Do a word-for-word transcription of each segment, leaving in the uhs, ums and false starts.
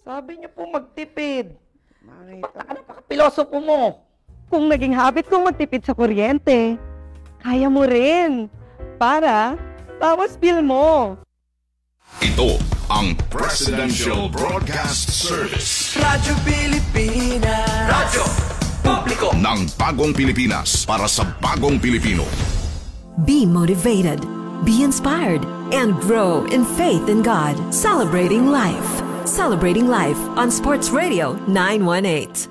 Sabi niyo po magtipid. Nakita ka na pakapilosopo mo. Kung naging habit kong magtipid sa kuryente, kaya mo rin. Para, bawas bill mo. Ito ang Presidential Broadcast Service. Radyo Pilipinas. Radyo Publiko ng Bagong Pilipinas para sa Bagong Pilipino. Be motivated, be inspired, and grow in faith in God. Celebrating life. Celebrating life on Sports Radio nine one eight.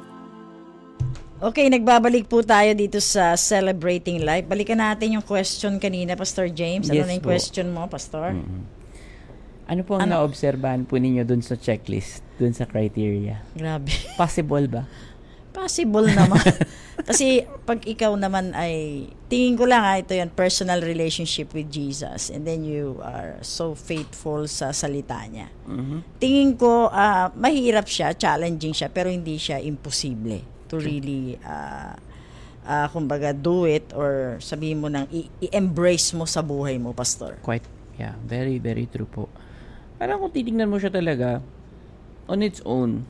Okay, nagbabalik po tayo dito sa Celebrating Life. Balikan natin yung question kanina, Pastor James. Ano Yes na yung po. question mo, Pastor? Mm-hmm. Ano po ang Ano? naobserbahan po ninyo dun sa checklist, dun sa criteria? Grabe. Possible ba? Possible naman. Kasi pag ikaw naman ay, tingin ko lang ha, ito yun, personal relationship with Jesus. And then you are so faithful sa salita niya. Mm-hmm. Tingin ko, ah, mahirap siya, challenging siya, pero hindi siya imposible to really, uh, uh, kumbaga, do it or sabihin mo nang i- i-embrace mo sa buhay mo, Pastor. Quite, yeah, very, very true po. Parang kung titignan mo siya talaga, on its own,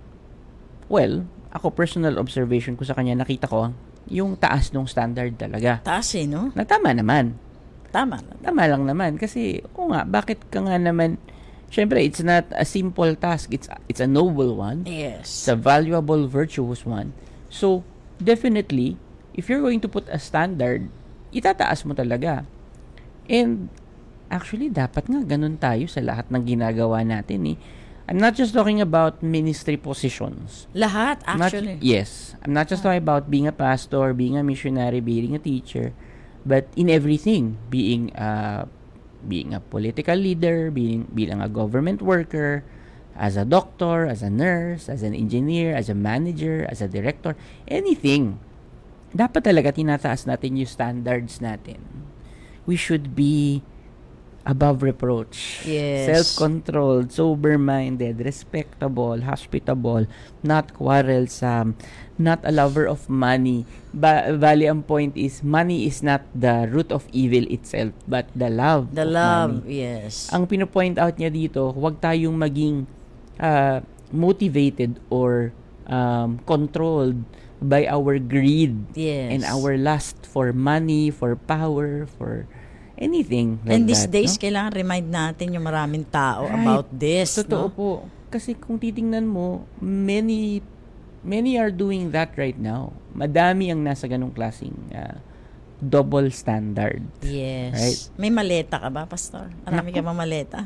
well, ako personal observation ko sa kanya, nakita ko, yung taas ng standard talaga. Taas eh, no? Na tama naman. Tama. Tama lang naman. Kasi, o nga, bakit ka nga naman, syempre, it's not a simple task. It's it's a noble one. Yes. It's a valuable, virtuous one. So, definitely, if you're going to put a standard, itataas mo talaga. And, actually, dapat nga ganun tayo sa lahat ng ginagawa natin eh. I'm not just talking about ministry positions. Lahat, Not- actually. yes. I'm not just talking about being a pastor, being a missionary, being a teacher, but in everything. Being a, being a political leader, being, being a government worker, as a doctor, as a nurse, as an engineer, as a manager, as a director, anything. Dapat talaga tinataas natin yung standards natin. We should be above reproach. Yes. Self-controlled, sober-minded, respectable, hospitable, not quarrelsome, not a lover of money. Ba- bali, ang point is, money is not the root of evil itself, but the love The of love, money. yes. Ang pinopoint out niya dito, huwag tayong maging uh, motivated or um, controlled by our greed Yes. and our lust for money, for power, for anything like And these that, days, no? kailangan remind natin yung maraming tao Right. about this. Totoo no? po. Kasi kung titingnan mo, many many are doing that right now. Madami ang nasa ganong klaseng uh, double standard. Yes. Right? May maleta ka ba, Pastor? Marami ka bang maleta?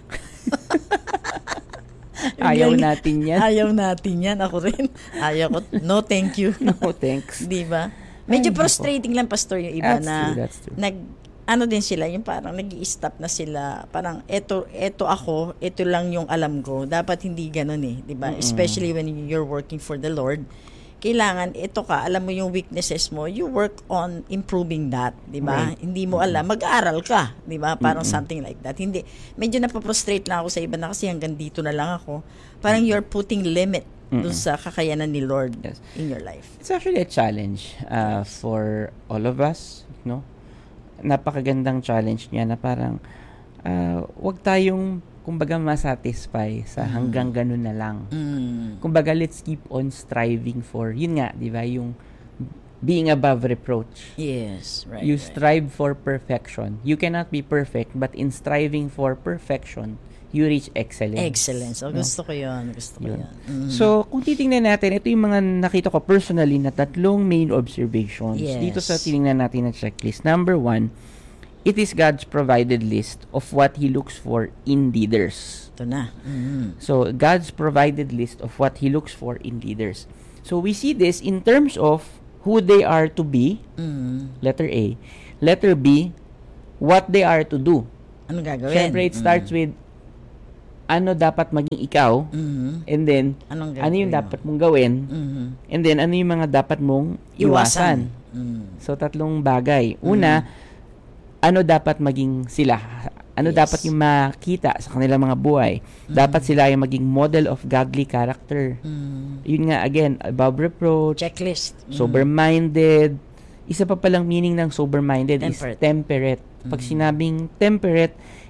Ayaw Yung- natin yan. Ayaw natin yan. Ako rin. Ayaw ko. No, thank you. No, thanks. Di ba? Medyo Ay, frustrating lang, Pastor, yung iba That's na true, that's true. nag ano din sila, yung parang nag-i-stop na sila, parang eto eto ako, eto lang yung alam ko. Dapat hindi ganoon eh, 'di ba? Especially when you're working for the Lord. Kailangan ito ka, alam mo yung weaknesses mo, you work on improving that, 'di ba? Right. Hindi mo alam, mag-aral ka, 'di ba? Parang something like that. Hindi medyo napaprostrate lang ako sa iba na kasi hanggang dito na lang ako. Parang you're putting limit dun sa kakayanan ni Lord Yes. in your life. It's actually a challenge uh, for all of us, no? Napakagandang challenge niya na parang uh, wag tayong kumbaga masatisfy sa hanggang ganun na lang. Mm. Kumbaga, let's keep on striving for, yun nga, di ba, yung being above reproach. Yes, right. You right. strive for perfection. You cannot be perfect, but in striving for perfection, you reach excellence. Excellence. Oh, No? gusto ko 'yon. Gusto ko Yun. 'yon. Mm. So, kung titingnan natin, ito yung mga nakita ko personally na tatlong main observations Yes. dito sa tiningnan natin na checklist. Number one, it is God's provided list of what He looks for in leaders. Ito na. Mm. So, God's provided list of what He looks for in leaders. So, we see this in terms of who they are to be, Mm. letter A. Letter B, what they are to do. Anong gagawin? Siyempre, it starts with ano dapat maging ikaw, Mm. and then Anong ano yung gagawin mo? dapat mong gawin, Mhm. and then ano yung mga dapat mong iwasan. Mm. So, tatlong bagay. Una, ano dapat maging sila? Ano Yes. dapat yung makita sa kanilang mga buhay? Dapat sila yung maging model of godly character. Mm. Yun nga, again, above reproach, Checklist. Mm. sober-minded. Isa pa palang meaning ng sober-minded Temperate. is temperate. Pag sinabing temperate,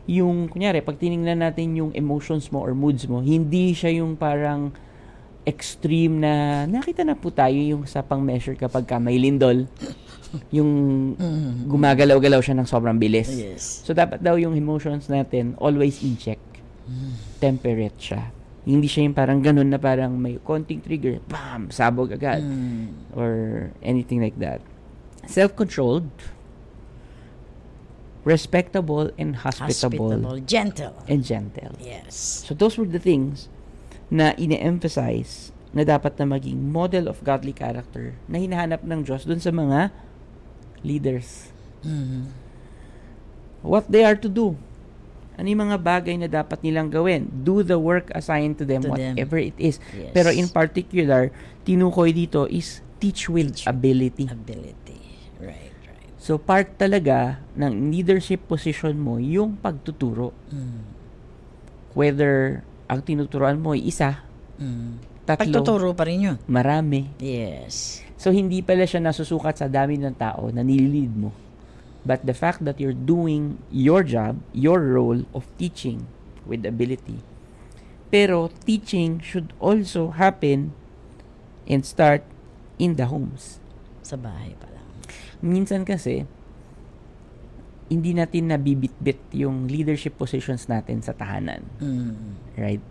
yung, kunyari, pag tinignan natin yung emotions mo or moods mo, hindi siya yung parang extreme na, nakita na po tayo yung sa pang-measure kapag ka may lindol, yung gumagalaw-galaw siya ng sobrang bilis. Yes. So, dapat daw yung emotions natin always in check. Temperate siya. Hindi siya yung parang ganun na parang may konting trigger, bam, sabog agad. Mm. Or anything like that. Self-controlled, respectable and hospitable, Hospitable. Gentle. and gentle. Yes. So those were the things na ine-emphasize na dapat na maging model of godly character na hinahanap ng Diyos dun sa mga leaders. Mhm. What they are to do. Ano yung mga bagay na dapat nilang gawin? Do the work assigned to them, To them. whatever it is. Yes. Pero in particular, tinukoy dito is teach with Teach. ability. Ability. Right, right. So, part talaga ng leadership position mo yung pagtuturo. Mm. Whether ang tinuturuan mo ay isa, Mm. tatlo, Pagtuturo pa rin yun. marami. Yes. So, hindi pala siya nasusukat sa dami ng tao na nililid mo. But the fact that you're doing your job, your role of teaching with ability. Pero, teaching should also happen and start in the homes. Sa bahay pa lang. Minsan kasi, hindi natin nabibitbit yung leadership positions natin sa tahanan. Mm. Right?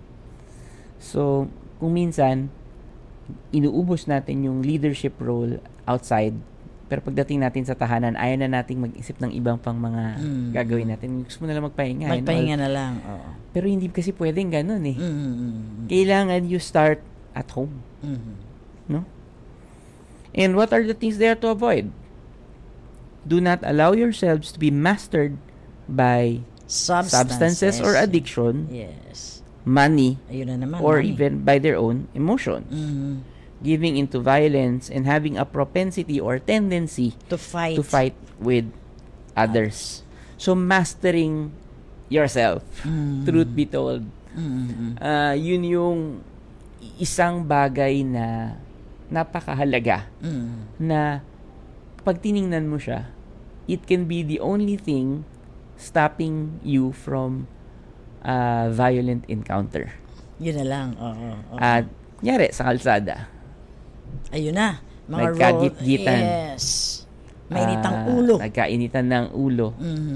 So, kung minsan, inuubos natin yung leadership role outside, pero pagdating natin sa tahanan, ayaw na nating mag-isip ng ibang pang mga Mm. gagawin natin. Gusto mo na lang magpahinga. and Magpahinga all. na lang. Oo. Pero hindi kasi pwedeng ganun eh. Mm, mm, mm. Kailangan you start at home. Mhm. No? And what are the things there to avoid? Do not allow yourselves to be mastered by Substances. substances or addiction, Yes. money, Ayun na naman. or money. even by their own emotions. Mhm. Giving into violence and having a propensity or tendency To fight. to fight with others. So, mastering yourself, Mm. truth be told, Mhm. uh, yun yung isang bagay na napakahalaga Mm. na pag tiningnan mo siya, it can be the only thing stopping you from a violent encounter. Yun na lang. Oo. oo. At, nyari, sa kalsada, Ayun na. Mga Nagkagit-gitan. role. Yes. Mainit ang ah, ulo. nagkainitan ng ulo, Mhm.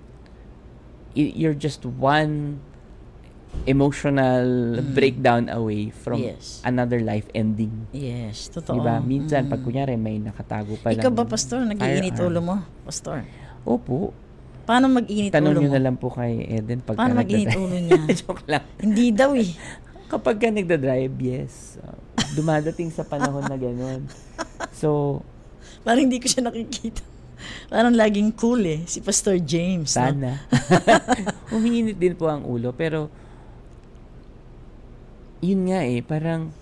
y- you're just one emotional breakdown away from Yes. another life ending. Yes. Totoo. Diba? Minsan, Mhm. pag kunyari may nakatago pa Ikaw lang ba, Pastor? Nag-iinit firearm. ulo mo? Pastor? Opo. Paano mag-init Tanong ulo nyo mo? na lang po kay Eden pag Paano mag-init ulo niya? Joke lang. Hindi daw eh. Kapag ka nagdadrive, yes. Uh, dumadating sa panahon na gano'n. So, Parang hindi ko siya nakikita. Parang laging cool eh. Si Pastor James. No? sana. Umiinit din po ang ulo. Pero, yun nga eh, parang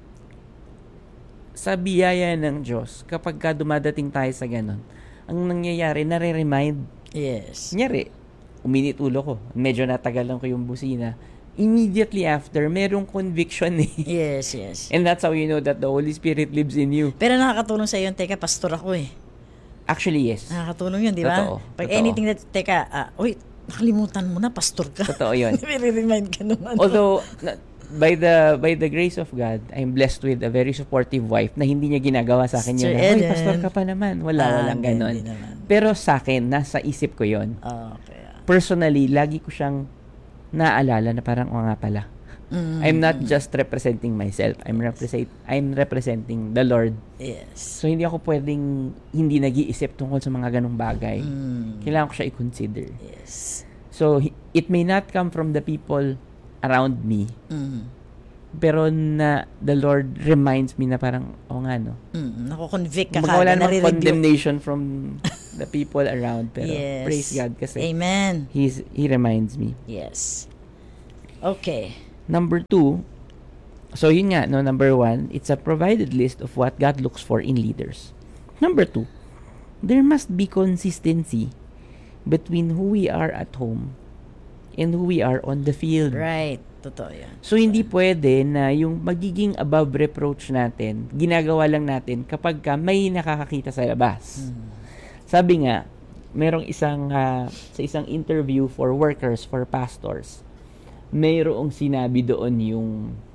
sa biyaya ng Diyos, kapag ka dumadating tayo sa gano'n, ang nangyayari, nare-remind. Yes. Kunyari, uminit ulo ko. Medyo natagalan ko yung busina. Immediately after, merong conviction eh. Yes, yes. And that's how you know that the Holy Spirit lives in you. Pero nakakatulong sa iyo, teka, pastor ako eh. Actually, yes. Nakakatulong yun, di ba? Totoo, Pag totoo. anything that, teka, ah, uy, nakalimutan mo na, pastor ka. Totoo yun. Nire-remind ka naman. Although, na- by the by the grace of God, I'm blessed with a very supportive wife na hindi niya ginagawa sa akin yun. Sister Na, Hoy, Eden." pastor ka pa naman. Wala, Ah, walang hindi, ganon. hindi naman. Pero sa akin, nasa isip ko yon. Ah, okay. ah. Personally, lagi ko siyang naaalala na parang, o nga pala. Mm, I'm not just representing myself. I'm represent I'm representing the Lord. yes. So, hindi ako pwedeng hindi nag-iisip tungkol sa mga ganong bagay. Mm, Kailangan ko siya i-consider. yes. So, hi- it may not come from the people around me, Mm, pero na the Lord reminds me na parang, o nga no. mm, nako-convict ka Kumbaga, ka. wala namang nare-rebuke. condemnation from the people around, pero Yes. praise God kasi Amen. he's, He reminds me. Yes. Okay. Number two, so yun nga, no, number one, it's a provided list of what God looks for in leaders. Number two, there must be consistency between who we are at home and who we are on the field. Right. Totoo yan. So, hindi pwede na yung magiging above reproach natin, ginagawa lang natin kapag ka may nakakakita sa labas. Hmm. Sabi nga, merong isang, ah, sa isang interview for workers, for pastors, mayroong sinabi doon yung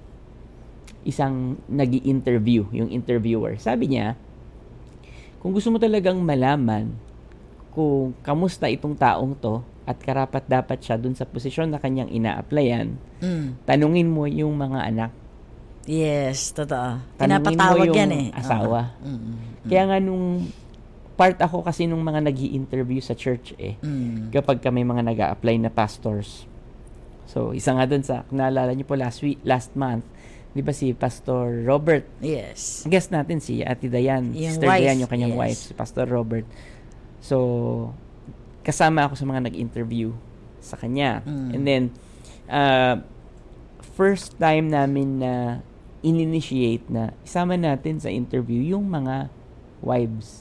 isang nag-i-interview, yung interviewer. Sabi niya, kung gusto mo talagang malaman kung kamusta itong taong to at karapat dapat siya dun sa posisyon na kanyang ina-applyan, Mm. tanungin mo yung mga anak. Yes, totoo. Tanungin Pinapatawag mo yung yan eh. asawa. Oo. Mm, mm, Kaya nga nung part ako kasi nung mga nag-i-interview sa church eh, mm. kapag kami mga nag-a-apply na pastors. So, isa nga dun sa, kung naalala niyo po last week, last month, di ba si Pastor Robert? Yes. Guest natin si Ate Dayan, Yung Sister wife, Dayan, yung kanyang yes. wife, si Pastor Robert. So, kasama ako sa mga nag-interview sa kanya. Mm. And then, uh, first time namin na in-initiate na isama natin sa interview yung mga wives.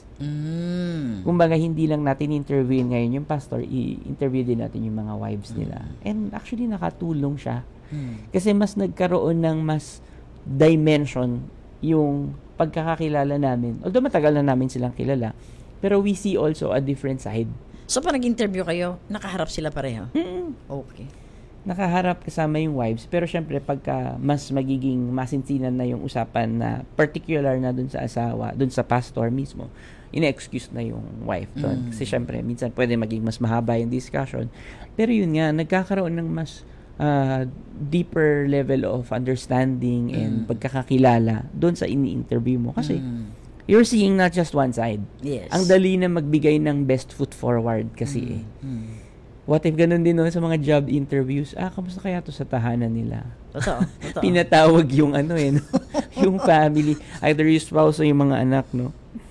Mm. Kumbaga, hindi lang natin interviewin ngayon yung pastor, i-interview din natin yung mga wives nila. And actually, nakatulong siya. Mm. Kasi mas nagkaroon ng mas dimension yung pagkakakilala namin. Although matagal na namin silang kilala, pero we see also a different side. So, pag nag-interview kayo, nakaharap sila pareho? Mm. Okay. Nakaharap kasama yung wives, pero syempre pagka mas magiging masinsinan na yung usapan na particular na dun sa asawa, dun sa pastor mismo, ine-excuse na yung wife dun. Mm. Kasi syempre, minsan pwede maging mas mahaba yung discussion. Pero yun nga, nagkakaroon ng mas uh, deeper level of understanding and Mm. pagkakakilala dun sa ini-interview mo. Kasi Mm. you're seeing not just one side. Yes. Ang dali na magbigay ng best foot forward kasi eh. Mm. What if ganun din no, sa mga job interviews? Ah, kamusta kaya to sa tahanan nila? Totoo. Totoo. Pinatawag yung ano eh, no? Yung family. Either yung spouse o yung mga anak, no?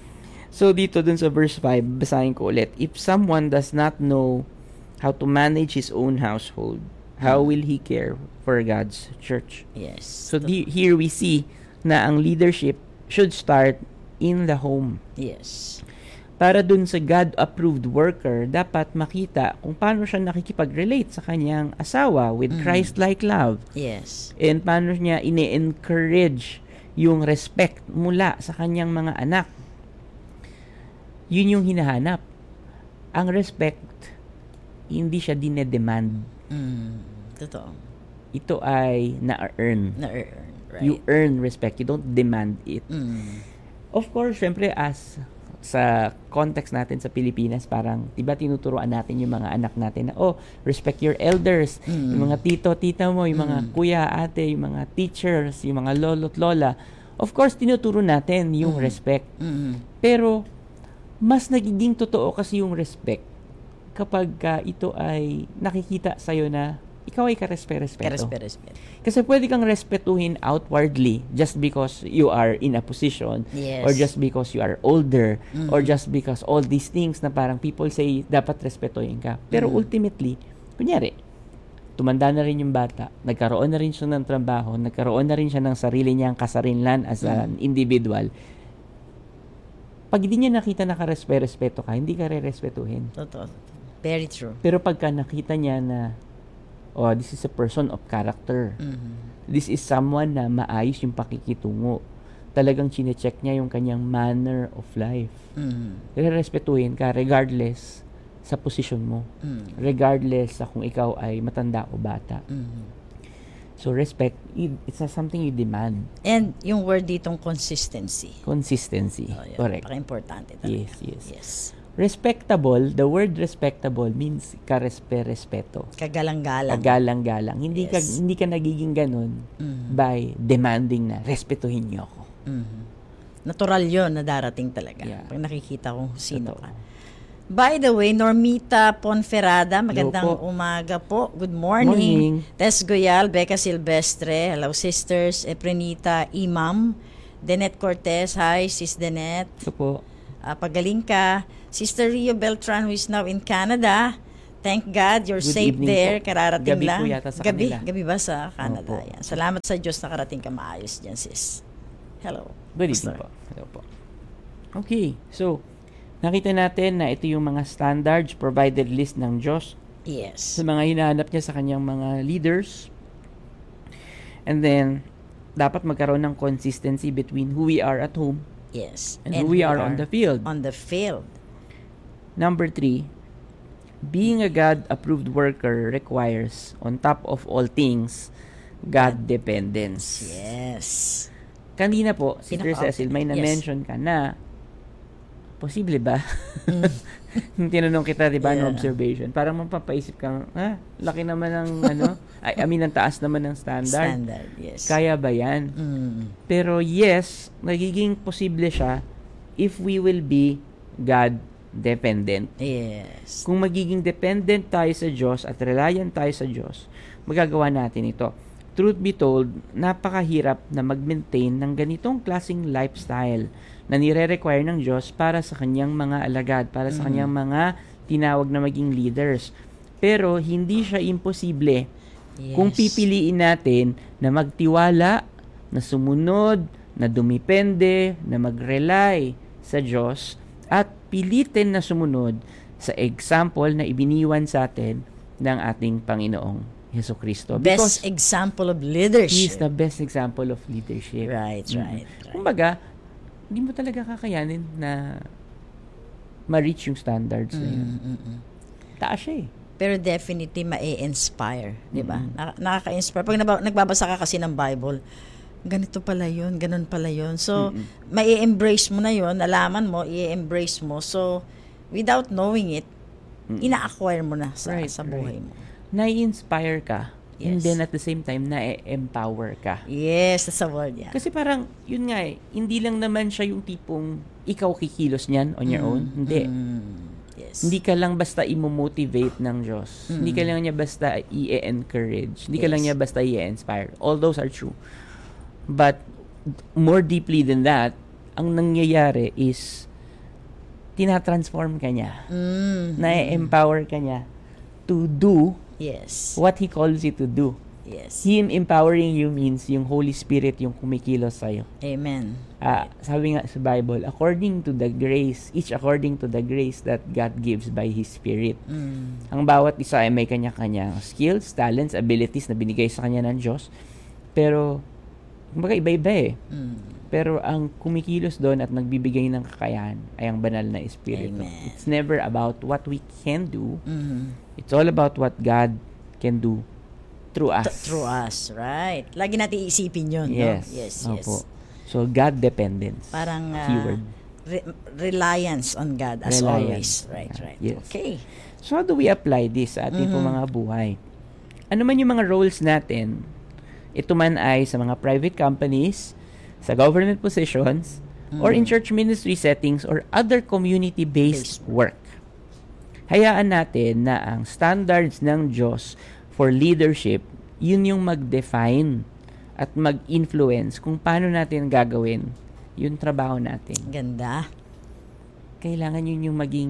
So, dito dun sa verse five, basahin ko ulit. If someone does not know how to manage his own household, how will he care for God's church? Yes. So, di, here we see na ang leadership should start in the home. Yes. Para dun sa God-approved worker, dapat makita kung paano siya nakikipag-relate sa kanyang asawa with Mm. Christ-like love. Yes. And paano niya ine-encourage yung respect mula sa kanyang mga anak. Yun yung hinahanap. Ang respect, hindi siya dinedemand. Mm. Totoo. Ito ay na-earn. Na-earn. Right. You earn respect. You don't demand it. Mm. Of course, syempre as sa context natin sa Pilipinas, parang, diba tinuturuan natin yung mga anak natin na, oh, respect your elders, Mm. yung mga tito, tita mo, yung mga Mm. kuya, ate, yung mga teachers, yung mga lolo't lola. Of course, tinuturo natin yung Mm. respect. Mm. Pero, mas nagiging totoo kasi yung respect kapag ka ito ay nakikita sa'yo na ikaw ay karespe-respeto. Karespe-respeto. Kasi pwede kang respetuhin outwardly just because you are in a position Yes. or just because you are older Mm. or just because all these things na parang people say dapat respetuhin ka. Pero Mm. ultimately, kunyari, tumanda na rin yung bata, nagkaroon na rin siya ng trabaho, nagkaroon na rin siya ng sarili niyang kasarinlan as an individual. Pag hindi niya nakita na karespe-respeto ka, hindi ka re-respetuhin. Totoo. Very true. Pero pagka nakita niya na, oh, this is a person of character. Mm. This is someone na maayos yung pakikitungo. Talagang chine-check niya yung kanyang manner of life. Mm. Re-respetuhin ka regardless sa posisyon mo. Mm. Regardless sa kung ikaw ay matanda o bata. Mm. So, respect, i- it's not something you demand. And yung word ditong consistency. Consistency. Oh, yeah. Correct. Paka-importante talaga. Yes, yes. Yes. Respectable, the word respectable means karespe-respeto. Kagalang-galang. Kagalang-galang. Hindi ka Yes. hindi ka nagiging ganun Mm. by demanding na respetuhin niyo ako. Mhm. Natural yun na darating talaga. Yeah. Pag nakikita kung sino Totoo. ka. By the way, Normita Ponferrada, magandang Hello po. umaga po. Good morning. Morning. Tess Goyal, Becca Silvestre, hello sisters, Eprenita Imam, Denette Cortez, hi sis Denette. Ito po. Uh, pagaling ka. Sister Rio Beltran, who is now in Canada. Thank God, you're Good safe evening there. po. Kararating Gabi lang. po yata sa gabi, kanila. gabi ba sa Canada? Opo. Yan. Salamat sa Diyos na karating ka maayos dyan, sis. Hello. Good evening Pastor. po. Hello po. Okay. So, nakita natin na ito yung mga standards provided list ng Diyos Yes. sa mga hinahanap niya sa kanyang mga leaders. And then, dapat magkaroon ng consistency between who we are at home Yes. and, who we are on the field. On the field. Number three, being a God-approved worker requires, on top of all things, God dependence. Yes. Kanina po, Sister Pinaka- Cecil, may yes. na-mention ka na, posible ba? Yung tinanong kita, di ba, Yeah. no observation. Parang mapapaisip ka, ah, laki naman ng, ano, I, I mean, ang taas naman ng standard. Standard, yes. Kaya ba yan? Mm. Pero yes, nagiging posible siya if we will be God-dependent. Yes. Kung magiging dependent tayo sa Diyos at reliant tayo sa Diyos, magagawa natin ito. Truth be told, napakahirap na mag-maintain ng ganitong klaseng lifestyle na nire-require ng Diyos para sa kanyang mga alagad, para sa kanyang mga tinawag na maging leaders. Pero hindi siya imposible Yes. kung pipiliin natin na magtiwala, na sumunod, na dumipende, na mag-rely sa Diyos, at pilitin na sumunod sa example na ibiniwan sa atin ng ating Panginoong Hesukristo. Best example of leadership. He is the best example of leadership. Right, Mm. right, right. Kumbaga, hindi mo talaga kakayanin na ma-reach yung standards na yun. Mm, mm, mm. Taas siya eh. Pero definitely ma-inspire, di ba? Mm. Nak- nakaka-inspire. Pag naba- nagbabasa ka kasi ng Bible, ganito pala yun, ganun pala yun. So, mai-embrace mo na yun, nalaman mo, i-embrace mo. So, without knowing it, ina-acquire mo na sa, Right, sa buhay mo. Na-inspire ka. And Yes. then at the same time, na-empower ka. Yes, that's a word yan. Kasi parang, yun nga eh, hindi lang naman siya yung tipong ikaw kikilos niyan on your own. Hindi. Mm, yes. Hindi ka lang basta i-motivate ng Diyos. Hindi ka lang niya basta i-encourage. Hindi ka lang Yes. niya basta i-inspire. All those are true. But more deeply than that, ang nangyayari is tinatransform ka niya. Mm, Na-empower ka niya to do yes. what He calls you to do. Yes. Him empowering you means yung Holy Spirit yung kumikilos sa'yo. Amen. Ah, sabi nga sa Bible, according to the grace, each according to the grace that God gives by His Spirit. Mm. Ang bawat isa ay may kanya-kanyang skills, talents, abilities na binigay sa kanya ng Diyos. Pero, kumbaga iba-iba eh. Mm. Pero ang kumikilos doon at nagbibigay ng kakayahan ay ang banal na Espiritu. Amen. It's never about what we can do. Mm. It's all about what God can do through us. T- through us, right. Lagi natin iisipin yun, Yes. no? Yes, yes. Opo. So, God dependence. Parang uh, keyword. re- reliance on God as Reliance. always. Right, right. Yes. Okay. So, how do we apply this sa ating Mm-hmm. mga buhay? Ano man yung mga roles natin, ito man ay sa mga private companies, sa government positions, or in church ministry settings, or other community-based Based work. Hayaan natin na ang standards ng Diyos for leadership, yun yung mag-define at mag-influence kung paano natin gagawin yung trabaho natin. Ganda. Kailangan yun yung maging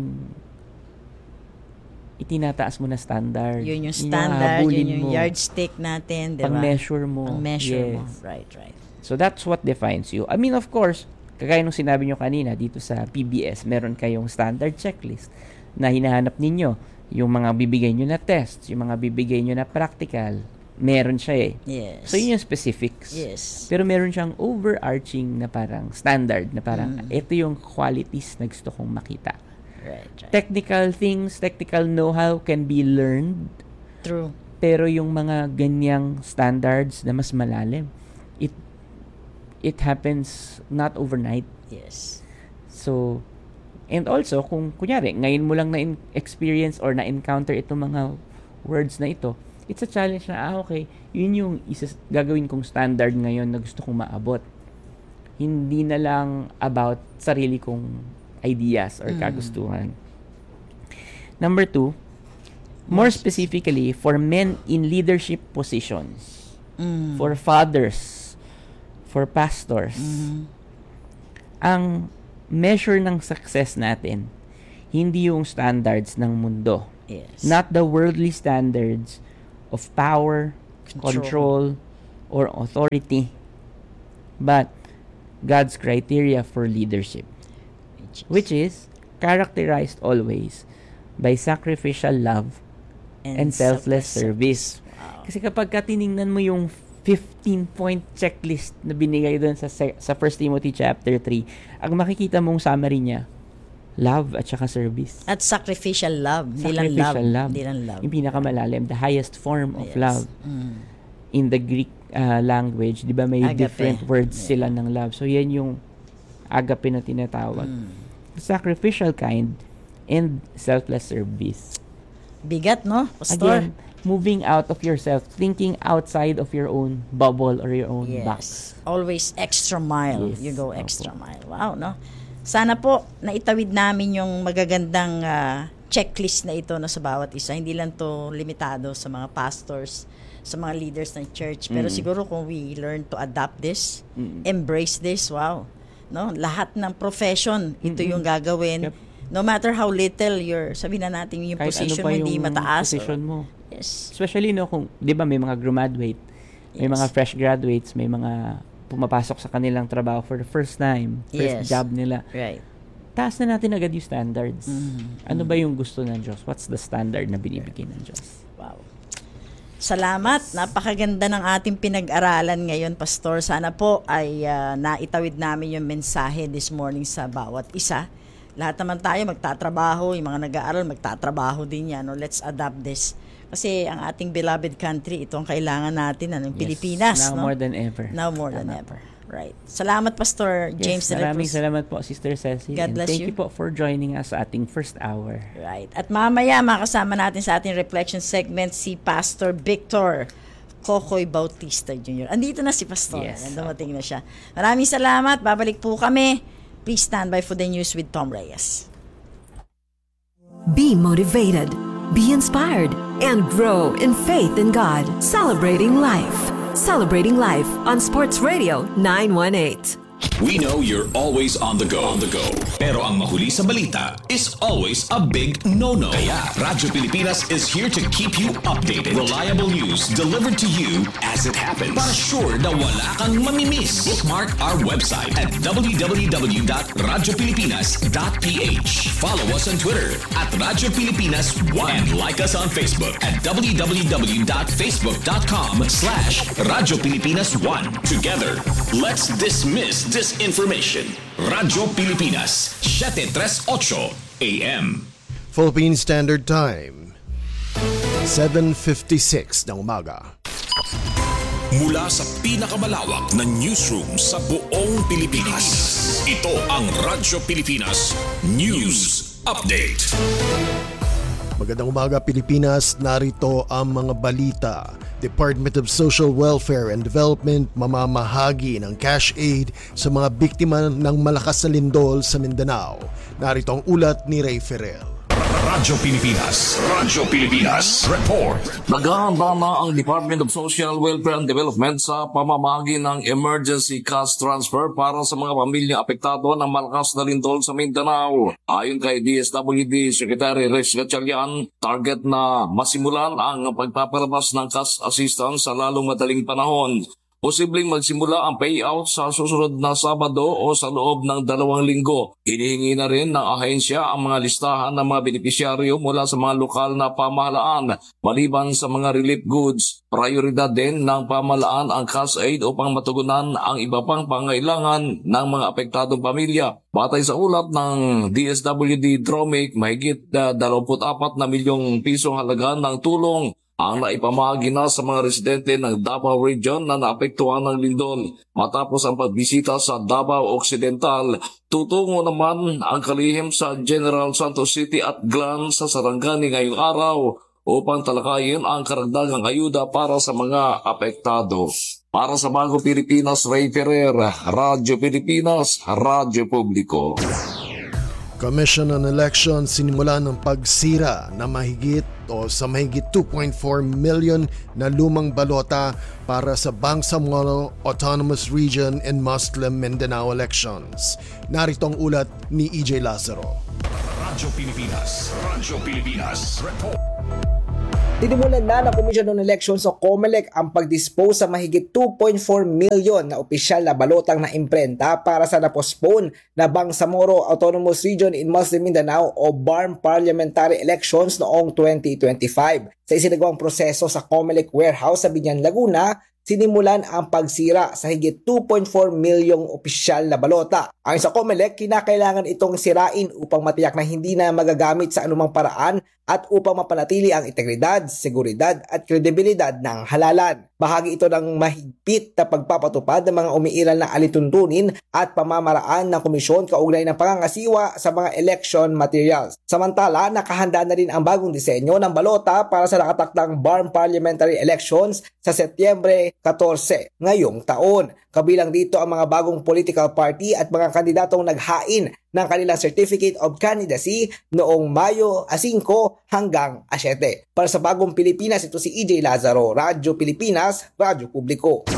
itinataas mo na standard. Yun yung standard, hahabulin yun yung mo. yardstick natin, di ba? Pang-measure mo. Pang-measure mo. Yes. Right, right. So that's what defines you. I mean, of course, kagaya nung sinabi nyo kanina dito sa P B S, meron kayong standard checklist na hinahanap ninyo. Yung mga bibigay nyo na tests, yung mga bibigay nyo na practical, meron siya eh. Yes. So yun yung specifics. Yes. Pero meron siyang overarching na parang standard na parang Mm. ito yung qualities na gusto kong makita. Right, right. Technical things, technical know-how can be learned, True. pero yung mga ganyang standards na mas malalim, it it happens not overnight. Yes. So, and also, kung kunyari, ngayon mo lang na-experience or na-encounter itong mga words na ito, it's a challenge na, ah, okay, yun yung isa, gagawin kong standard ngayon na gusto kong maabot. Hindi na lang about sarili kong ideas or kagustuhan. Number two, more specifically, for men in leadership positions, Mm. for fathers, for pastors, Mhm. ang measure ng success natin, hindi yung standards ng mundo. Yes. Not the worldly standards of power, Control. control, or authority, but God's criteria for leadership, which is characterized always by sacrificial love and, selfless service. Wow. Kasi kapag ka tiningnan mo yung fifteen-point checklist na binigay doon sa se- sa First Timothy chapter three, ang makikita mong summary niya, love at saka service. At sacrificial love. Hindi lang love. Sacrificial love. Hindi lang love. Yung pinakamalalim, the highest form of Yes. love. Mm. In the Greek uh, language, di ba may Agape. different words Yeah. sila ng love. So yan yung agape na tinatawag. Mm. Sacrificial kind and selfless service. Bigat, no, Pastor? Again, moving out of yourself, thinking outside of your own bubble or your own Yes. box. Always extra mile. Yes. You go Opo. extra mile. Wow, no? Sana po, naitawid namin yung magagandang ah, checklist na ito no, sa bawat isa. Hindi lang to limitado sa mga pastors, sa mga leaders ng church. Pero Mm. siguro kung we learn to adapt this, Mm. embrace this, wow. No, lahat ng profession, ito yung gagawin. Yep. No matter how little your, sabi na natin yung Kahit ano position pa mo, hindi yung mataas. position or- mo. Yes. Especially no kung 'di ba may mga graduate, may Yes. mga fresh graduates, may mga pumapasok sa kanilang trabaho for the first time, first Yes. job nila. Right. Taas na natin agad yung standards. Mhm. Ano ba yung gusto ng Diyos? What's the standard na binibigay ng Diyos? Wow. Salamat. Napakaganda ng ating pinag-aralan ngayon, Pastor. Sana po ay ah, naitawid namin yung mensahe this morning sa bawat isa. Lahat naman tayo magtatrabaho, yung mga nag-aaral magtatrabaho din yan. No? Let's adapt this. Kasi ang ating beloved country, ito ang kailangan natin, ano, yung Yes. Pilipinas. Now no? more than ever. Now more than Tama ever. Right. Salamat, Pastor James. Yes, maraming Delacruz. salamat po, Sister Ceci. God And bless thank you. you po for joining us sa ating first hour. Right. At mamaya, makasama natin sa ating reflection segment si Pastor Victor Kokoy Bautista Junior Andito na si Pastor. Yes. Dumating na siya. Maraming salamat. Babalik po kami. Please stand by for the news with Tom Reyes. Be motivated, be inspired, and grow in faith in God. Celebrating life. Celebrating life on Sports Radio nine one eight. We know you're always on the go. On the go. Pero ang mahuli sa balita is always a big no-no. Kaya Radyo Pilipinas is here to keep you updated. Reliable news delivered to you as it happens. Para sure na wala kang mamimiss. Bookmark our website at w w w dot radyo pilipinas dot p h. Follow us on Twitter at Radyo Pilipinas one. And like us on Facebook at w w w dot facebook dot com slash Radyo Pilipinas one. Together, let's dismiss disinformation. Radyo Pilipinas, seven thirty-eight A M. Philippine Standard Time, seven fifty-six ng umaga. Mula sa pinakamalawak na newsroom sa buong Pilipinas, ito ang Radyo Pilipinas News Update. Magandang umaga Pilipinas, narito ang mga balita. Department of Social Welfare and Development mamamahagi ng cash aid sa mga biktima ng malakas na lindol sa Mindanao. Narito ang ulat ni Ray Ferrer. Radyo Pilipinas, Radyo Pilipinas Report. Naghahanda na ang Department of Social Welfare and Development sa pamamahagi ng emergency cash transfer para sa mga pamilyang apektado ng malakas na lindol sa Mindanao. Ayon kay D S W D Secretary Rex Gatchalian, target na masimulan ang pagpapalabas ng cash assistance sa lalong madaling panahon. Posibleng magsimula ang payout sa susunod na Sabado o sa loob ng dalawang linggo. Hinihingi na rin ng ahensya ang mga listahan ng mga benepisyaryo mula sa mga lokal na pamahalaan. Maliban sa mga relief goods, prioridad din ng pamahalaan ang cash aid upang matugunan ang iba pang pangailangan ng mga apektadong pamilya. Batay sa ulat ng D S W D Dromic, mahigit uh, dalawampu't-apat na milyong pisong halaga ng tulong ang naipamahagi na sa mga residente ng Davao Region na naapektuhan ng lindol. Matapos ang pagbisita sa Davao Occidental, tutungo naman ang kalihim sa General Santos City at Glan sa Sarangani ngayong araw upang talakayin ang karagdagang ayuda para sa mga apektado. Para sa Bagong Pilipinas, Ray Ferrer, Radyo Pilipinas, Radyo Publiko. Commission on Elections sinimula ng pagsira na mahigit o sa mahigit two point four million na lumang balota para sa Bangsamoro Autonomous Region and Muslim Mindanao elections. Narito ang ulat ni E J Lazaro. Radyo Pilipinas, Radyo Pilipinas Report. Tinimulan na ng Commission on Elections o COMELEC ang pag-dispose sa mahigit two point four million na opisyal na balotang na imprenta para sa na-postpone na Bangsamoro Autonomous Region in Muslim Mindanao o B A R M parliamentary elections noong twenty twenty-five. Sa isinagawang proseso sa COMELEC warehouse sa Binyan, Laguna, sinimulan ang pagsira sa higit two point four milyong opisyal na balota. Ayon sa COMELEC, kinakailangan itong sirain upang matiyak na hindi na magagamit sa anumang paraan at upang mapanatili ang integridad, seguridad at kredibilidad ng halalan. Bahagi ito ng mahigpit na pagpapatupad ng mga umiiral na alituntunin at pamamaraan ng komisyon kaugnay ng pangangasiwa sa mga election materials. Samantala, nakahanda na rin ang bagong disenyo ng balota para sa nakatakdang B A R M parliamentary elections sa Setyembre fourteen ngayong taon. Kabilang dito ang mga bagong political party at mga kandidatong naghain ng kanilang Certificate of Candidacy noong Mayo five hanggang seven. Para sa Bagong Pilipinas, ito si E J Lazaro, Radyo Pilipinas, Radyo Publiko.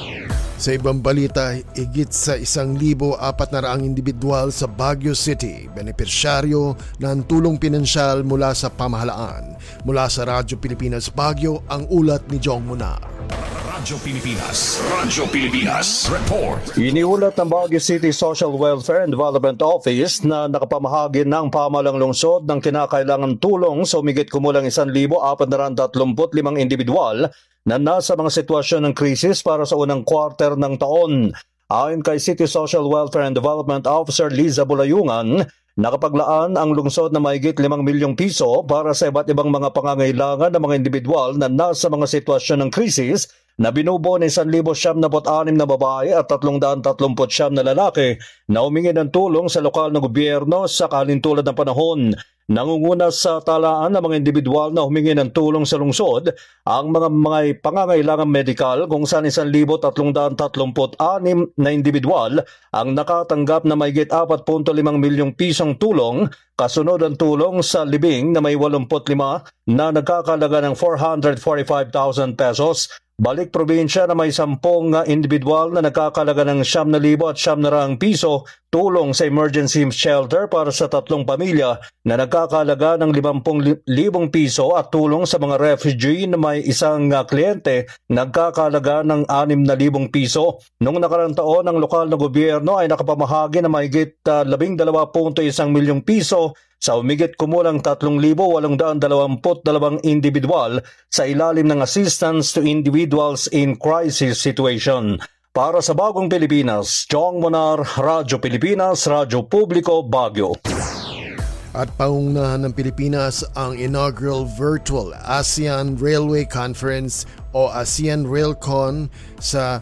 Sa ibang balita, higit sa isang libo apat na raang individual sa Baguio City, benepisyaryo ng tulong pinansyal mula sa pamahalaan. Mula sa Radyo Pilipinas Baguio, ang ulat ni Jong Munar. Radyo Pilipinas, Radyo Pilipinas, report. Iniulat ng Baguio City Social Welfare and Development Office na nakapamahagi ng pamahalang lungsod ng kinakailangan tulong sa umigit kumulang isang libo apat na raang tatlumput limang individual na nasa mga sitwasyon ng krisis para sa unang quarter ng taon. Ayon kay City Social Welfare and Development Officer Liza Bulayungan, nakapaglaan ang lungsod na mahigit limang milyong piso para sa iba't ibang mga pangangailangan ng mga individual na nasa mga sitwasyon ng krisis na binubuo ng isang libo siyam na anim na babae at tatlong daan tatlumput siyam na lalaki na humingi ng tulong sa lokal na gobyerno sa kalintulad ng panahon. Nangunguna sa talaan ng mga individual na humingi ng tulong sa lungsod ang mga mga pangangailangan medikal kung saan isang libo tatlong daan tatlumput anim na individual ang nakatanggap na mahigit apat punto limang milyong pisong tulong, kasunod ang tulong sa libing na may walumput lima na nagkakalaga ng four hundred forty-five thousand pesos. Balik probinsya na may sampung individual na nagkakalaga ng siyam na libo at siyam na raang piso tulong sa emergency shelter para sa tatlong pamilya na nagkakalaga ng limampung libong piso at tulong sa mga refugee na may isang uh, kliyente nagkakalaga ng anim na libong piso. Noong nakarang taon, ang lokal na gobyerno ay nakapamahagi na mahigit uh, labing dalawa punto isang milyong piso sa umigit kumulang tatlong libo walong daan dalawamput dalawang individual sa ilalim ng Assistance to Individuals in Crisis Situation. Para sa Bagong Pilipinas, Jong Monar, Radyo Pilipinas, Radyo Publiko, Baguio. At paunahan ng Pilipinas ang inaugural virtual ASEAN Railway Conference o ASEAN RailCon sa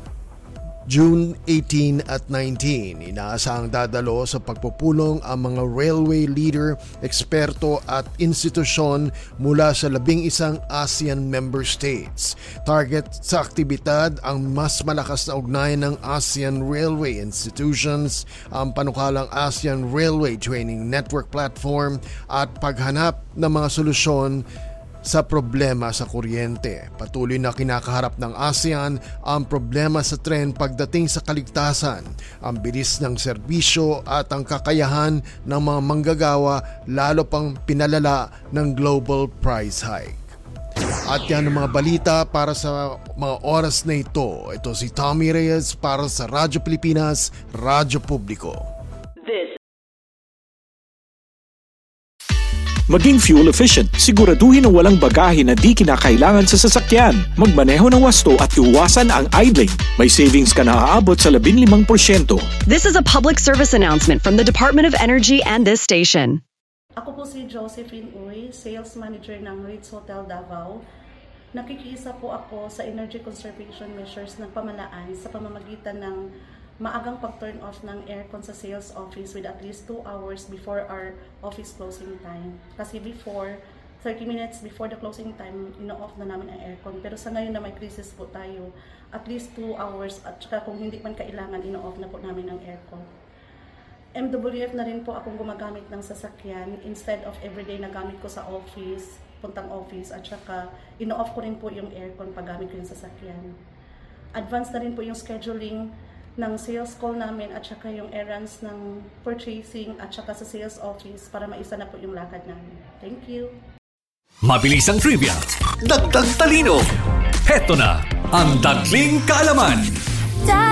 June eighteen at nineteen. Inaasahang dadalo sa pagpupulong ang mga railway leader, eksperto at institusyon mula sa labing isang ASEAN member states. Target sa aktibidad ang mas malakas na ugnayan ng ASEAN railway institutions, ang panukalang ASEAN Railway Training Network Platform at paghanap ng mga solusyon sa problema sa kuryente. Patuloy na kinakaharap ng ASEAN ang problema sa tren pagdating sa kaligtasan, ang bilis ng serbisyo at ang kakayahan ng mga manggagawa, lalo pang pinalala ng global price hike. At yan ang mga balita para sa mga oras na ito. Ito si Tommy Reyes para sa Radyo Pilipinas, Radyo Publiko. Maging fuel efficient, siguraduhin ang walang bagahe na di kinakailangan sa sasakyan. Magmaneho ng wasto at iwasan ang idling. May savings ka na aabot sa labing limang porsyento. This is a public service announcement from the Department of Energy and this station. Ako po si Josephine Uy, Sales Manager ng Ritz Hotel Davao. Nakikiisa po ako sa energy conservation measures ng pamahalaan sa pamamagitan ng maagang pag-turn off ng aircon sa sales office with at least two hours before our office closing time. Kasi before, thirty minutes before the closing time, ino-off na namin ang aircon. Pero sa ngayon na may crisis po tayo, at least two hours at saka kung hindi man kailangan, ino-off na po namin ang aircon. M W F na rin po akong gumagamit ng sasakyan instead of everyday na gamit ko sa office, puntang office, at saka ino-off ko rin po yung aircon pag gamit ko yung sasakyan. Advance na rin po yung scheduling ng sales call namin at saka yung errands ng purchasing at saka sa sales office para maisa na po yung lakad namin. Thank you! Mabilis ang trivia, dagdag talino. Heto na ang Dagling Kaalaman.